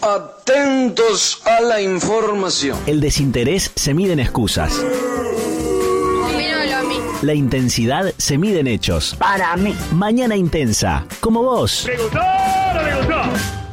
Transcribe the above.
Atentos a la información. El desinterés se mide en excusas. La intensidad se mide en hechos. Para mí. Mañana intensa, como vos. ¿Le gustó o no le gustó?